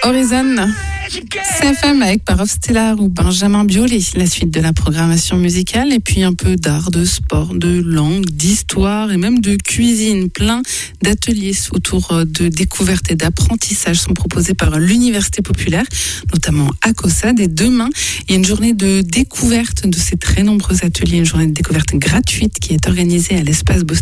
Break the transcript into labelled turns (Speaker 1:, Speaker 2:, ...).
Speaker 1: Horizon, CFM avec Parov Stellar ou Benjamin Biolay, la suite de la programmation musicale, et puis un peu d'art, de sport, de langue, d'histoire et même de cuisine. Plein d'ateliers autour de découvertes et d'apprentissage sont proposés par l'Université populaire, notamment à Caussade. Et demain, il y a une journée de découverte de ces très nombreux ateliers, une journée de découverte gratuite qui est organisée à l'espace